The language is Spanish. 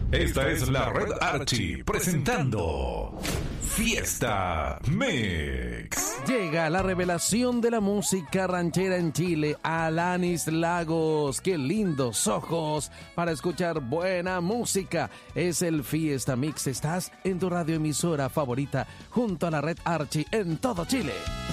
Esta es la Red Archie presentando Fiesta Mix. Llega la revelación de la música ranchera en Chile, Alanis Lagos. ¡Qué lindos ojos para escuchar buena música! Es el Fiesta Mix. Estás en tu radioemisora favorita junto a la Red Archie en todo Chile.